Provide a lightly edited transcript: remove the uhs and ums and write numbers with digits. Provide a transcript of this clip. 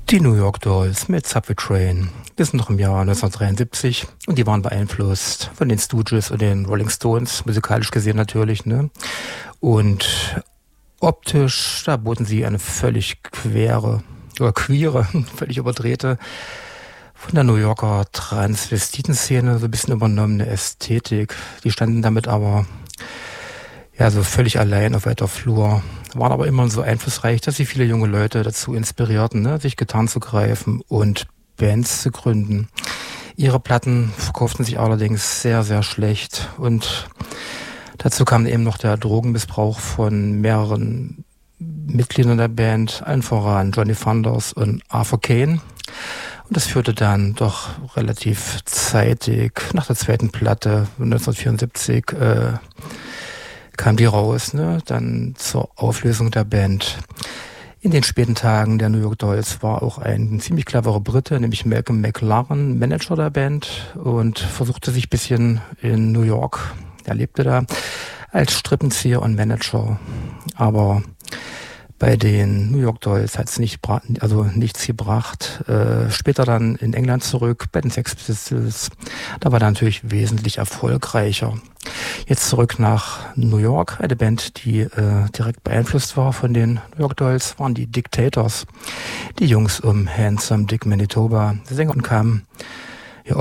Die New York Dolls mit Subway Train. Wir sind noch im Jahr 1973 und die waren beeinflusst von den Stooges und den Rolling Stones, musikalisch gesehen natürlich, ne? Und optisch, da boten sie eine völlig queere, völlig überdrehte, von der New Yorker Transvestiten-Szene so ein bisschen übernommene Ästhetik. Die standen damit aber ja so völlig allein auf weiter Flur, waren aber immer so einflussreich, dass sie viele junge Leute dazu inspirierten, ne, sich Gitarren zu greifen und Bands zu gründen. Ihre Platten verkauften sich allerdings sehr, sehr schlecht und dazu kam eben noch der Drogenmissbrauch von mehreren Mitgliedern der Band, allen voran Johnny Thunders und Arthur Kane. Und das führte dann doch relativ zeitig, nach der zweiten Platte 1974, kam die raus, ne? Dann zur Auflösung der Band. In den späten Tagen der New York Dolls war auch ein ziemlich cleverer Brite, nämlich Malcolm McLaren, Manager der Band und versuchte sich ein bisschen in New York, er lebte da, als Strippenzieher und Manager. Aber bei den New York Dolls hat es nichts gebracht. Später dann in England zurück, bei den Sex Pistols, da war er natürlich wesentlich erfolgreicher. Jetzt zurück nach New York. Eine Band, die direkt beeinflusst war von den New York Dolls, waren die Dictators. Die Jungs um Handsome Dick Manitoba. Der Sänger kam